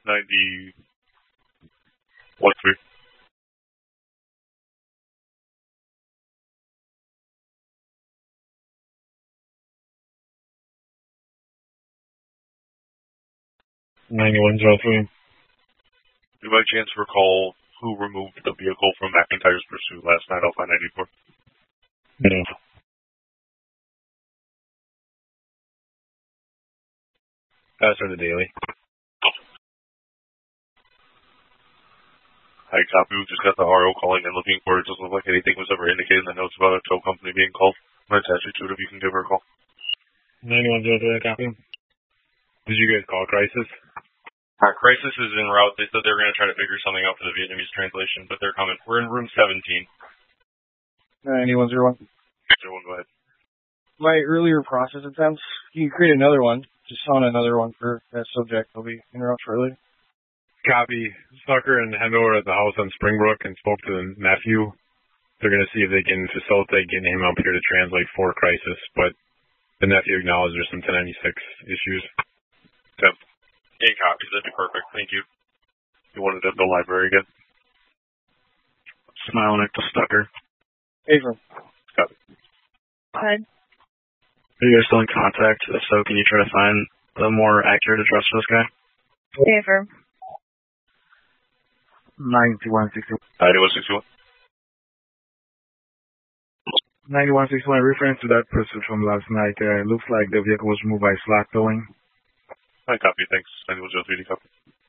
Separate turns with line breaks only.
91-3. Do you by chance recall who removed the vehicle from McIntyre's pursuit last night off I-94?
No. That's for the daily.
Hi, copy. We just got the RO calling and looking for it. Doesn't look like anything was ever indicated in the notes about a tow company being called. I'm going to attach you to it if you can give her a call.
9103, copy. Did you guys call Crisis?
Crisis is en route. They said they were going to try to figure something out for the Vietnamese translation, but they're coming. We're in room 17.
9101.
01, go ahead.
My earlier process attempts, you can create another one. Just on another one for that subject. I'll be en route shortly.
Copy. Sucker and Hendo are at the house on Springbrook and spoke to the nephew. They're going to see if they can facilitate getting him up here to translate for Crisis, but the nephew acknowledged there's some 1096 issues.
Yep. 8 copies. That'd be perfect. Thank you. You wanted at the library again?
Smiling at the Stucker.
Avram.
Copy.
Hi.
Are you guys still in contact? If so, can you try to find a more accurate address for this guy?
Affirm.
9161.
9161.
9161, reference to that pursuit from last night. It looks like the vehicle was moved by slack towing.
Hi, copy. Thanks. 9103, copy.